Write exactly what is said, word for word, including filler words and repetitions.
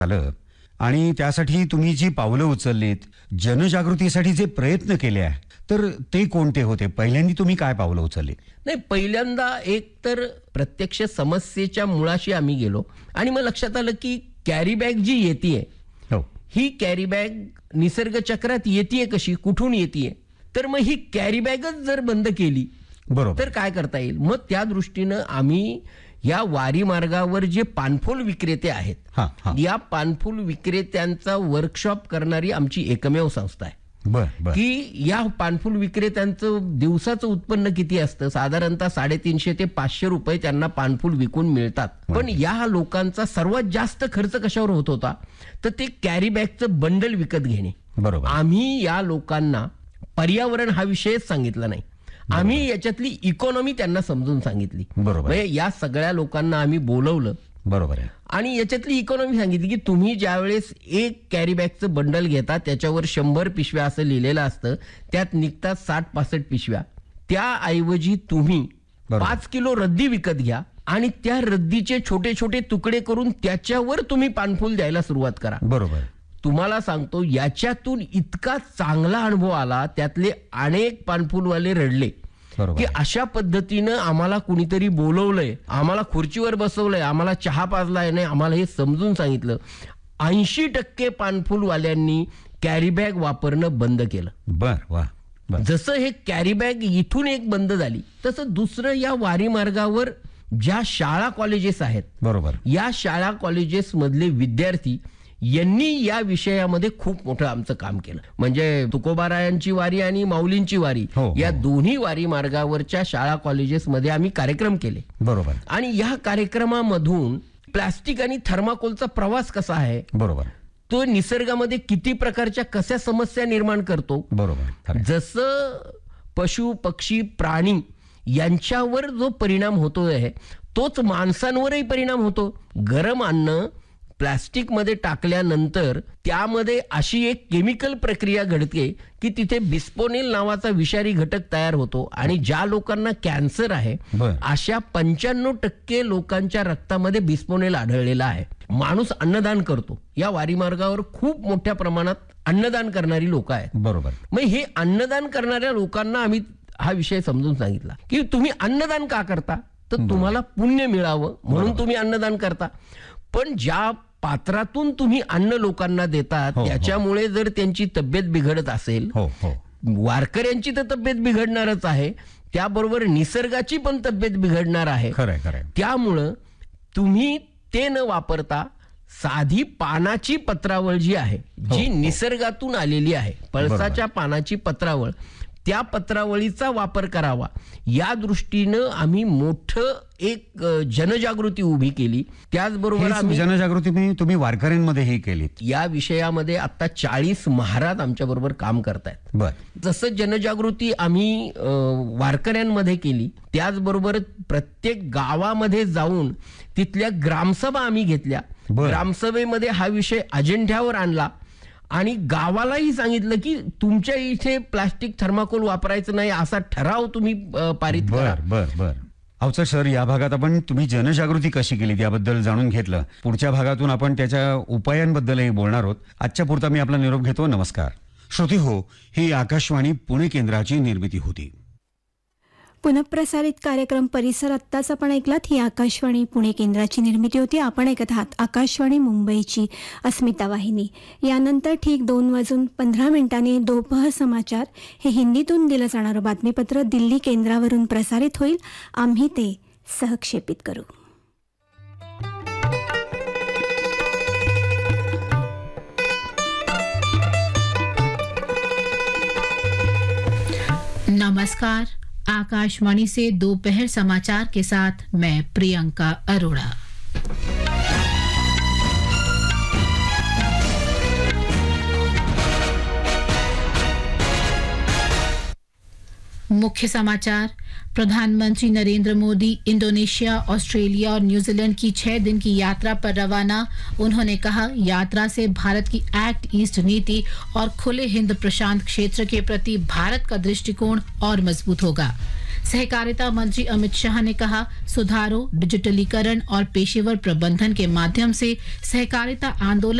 आलं आणि त्यासाठी तुम्ही जी पावलं उचललीत, जनजागृतीसाठी जे प्रयत्न केले आहे, तर ते कोणते होते? पहिल्यांदा तुम्ही काय पावलं उचलली? नाही, पहिल्यांदा एक तर प्रत्यक्ष समस्येच्या मुळाशी आम्ही गेलो आणि मग लक्षात आलं की कॅरी बॅग जी येतेय, हो, ही कॅरी बॅग निसर्ग चक्रात येतेय कशी, कुठून येतेय? तर मग ही कॅरी बॅगच जर बंद केली बरोबर, तर काय करता येईल? मग त्या दृष्टीनं आम्ही या वारी मार्गावर जे पानफुल विक्रेते आहेत, हा, हा. या पानफुल विक्रेत्यांचा वर्कशॉप करणारी आमची एकमेव संस्था आहे. बर बर की या पानफुल विक्रेत्यांचं दिवसाचं उत्पन्न किती असतं? साधारणतः साडेतीनशे ते पाचशे रुपये त्यांना पानफुल विकून मिळतात. पण या लोकांचा सर्वात जास्त खर्च कशावर होत होता? तर ते कॅरी बॅगचं बंडल विकत घेणे. बरोबर. आम्ही या लोकांना पर्यावरण हा विषयच सांगितला नाही, आम्ही याच्यातली इकॉनॉमी त्यांना समजून सांगितली. बरोबर. म्हणजे या सगळ्या लोकांना आम्ही बोलवलं बरोबर आहे. आणि याच्यातली इकॉनॉमी सांगितली की तुम्ही ज्यावेळेस एक कॅरी बॅगचं बंडल घेता, त्याच्यावर शंभर पिशव्या असं लिहिलेलं असतं, त्यात निघतात साठ पासष्ट पिशव्या. त्याऐवजी तुम्ही बरोबर. पाच किलो रद्दी विकत घ्या आणि त्या रद्दीचे छोटे छोटे तुकडे करून त्याच्यावर तुम्ही पानफुल द्यायला सुरुवात करा. बरोबर. तुम्हाला सांगतो, याच्यातून इतका चांगला अनुभव आला, त्यातले अनेक पानफुलवाले रडले बरोबर. की अशा पद्धतीनं आम्हाला कुणीतरी बोलवलंय, आम्हाला खुर्चीवर बसवलंय, आम्हाला चहा पाजलाय, नाही आम्हाला हे समजून सांगितलं. ऐंशी टक्के पानफुलवाल्यांनी कॅरी बॅग वापरणं बंद केलं. बर वा बर. जसं हे कॅरी बॅग इथून एक बंद झाली, तसं दुसरं या वारी मार्गावर ज्या शाळा कॉलेजेस आहेत, बरोबर, या शाळा कॉलेजेस मधले विद्यार्थी यांनी या विषयामध्ये खूप मोठं आमचं काम केलं. म्हणजे तुकोबारायांची वारी आणि माऊलींची वारी, हो, हो. या दोन्ही वारी मार्गावरच्या शाळा कॉलेजेस मध्ये आम्ही कार्यक्रम केले. बरोबर. आणि या कार्यक्रमामधून प्लास्टिक आणि थर्माकोलचा प्रवास कसा आहे, बरोबर, तो निसर्गामध्ये किती प्रकारच्या कशा समस्या निर्माण करतो, बरोबर, खरं. जसं पशु पक्षी प्राणी यांच्यावर जो परिणाम होतोय तोच माणसांवरही परिणाम होतो. गरम अन्न प्लास्टिक मध्ये टाकल्यानंतर त्यामध्ये अशी एक केमिकल प्रक्रिया घडते की तिथे बिस्पोनेल नावाचा विषारी घटक तयार होतो आणि ज्या लोकांना कॅन्सर आहे बर. अशा पंच्याण्णव टक्के लोकांच्या रक्तामध्ये बिस्पोनेल आढळलेला आहे. माणूस अन्नदान करतो, या वारी मार्गावर खूप मोठ्या प्रमाणात अन्नदान करणारी लोक आहेत. बरोबर. मग हे अन्नदान करणाऱ्या लोकांना आम्ही हा विषय समजून सांगितला की तुम्ही अन्नदान का करता? तर तुम्हाला पुण्य मिळावं म्हणून तुम्ही अन्नदान करता. पण ज्या पात्रातून तुम्ही अन्न लोकांना देतात, हो, हो. त्याच्यामुळे जर त्यांची तब्येत बिघडत असेल, हो हो वारकऱ्यांची तर तब्येत बिघडणारच आहे, त्याबरोबर निसर्गाची पण तब्येत बिघडणार आहे. खरंय खरंय. त्यामुळं तुम्ही ते न वापरता साधी पानाची पत्रावळ जी आहे, जी हो. निसर्गातून आलेली आहे, पळसाच्या पानाची पत्रावळ, त्या पत्रावळीचा वापर करावा, या दृष्टीनं आम्ही मोठं एक अ, जनजागृती उभी केली. त्याचबरोबर हीच आम्ही जनजागृती तुम्ही- तुम्ही वारकऱ्यांमध्येही केलीत. या विषयामध्ये आता चाळीस महाराज आमच्या बरोबर काम करतायत. बर. जसं जनजागृती आम्ही अ, वारकऱ्यांमध्ये केली, त्याचबरोबर प्रत्येक गावामध्ये जाऊन तिथल्या ग्रामसभा आम्ही घेतल्या. बरं. ग्रामसभेमध्ये हा विषय अजेंड्यावर आणला आणि गावालाही सांगितलं की तुमच्या इथे प्लास्टिक थर्माकोल वापरायचं नाही, असा ठराव तुम्ही अ, पारित करा. बर बर बर. अवचट सर, या भागात आपण तुम्ही जनजागृती कशी केली त्याबद्दल जाणून घेतलं. पुढच्या भागातून आपण त्याच्या उपायांबद्दलही बोलणार आहोत. आजच्या पुरता मी आपला निरोप घेतो. नमस्कार. श्रोते हो, ही आकाशवाणी पुणे केंद्राची निर्मिती होती. पुनःप्रसारित कार्यक्रम परिसर आत्ताच आपण ऐकलात. ही आकाशवाणी पुणे केंद्राची निर्मिती होती. आपण ऐकत आहात आकाशवाणी मुंबईची अस्मिता वाहिनी. यानंतर ठीक दोन वाजून पंधरा मिनिटांनी दोपहर समाचार हे हिंदीतून दिलं जाणारं बातमीपत्र दिल्ली केंद्रावरून प्रसारित होईल. आम्ही ते सहक्षेपित करू. नमस्कार. आकाशवाणी से दोपहर समाचार के साथ मैं प्रियंका अरोड़ा। मुख्य समाचार। प्रधानमंत्री नरेंद्र मोदी इंडोनेशिया, ऑस्ट्रेलिया और न्यूजीलैंड की छह दिन की यात्रा पर रवाना। उन्होंने कहा, यात्रा से भारत की एक्ट ईस्ट नीति और खुले हिंद प्रशांत क्षेत्र के प्रति भारत का दृष्टिकोण और मजबूत होगा। सहकारिता मंत्री अमित शाह ने कहा, सुधारों, डिजिटलीकरण और पेशेवर प्रबंधन के माध्यम से सहकारिता आंदोलन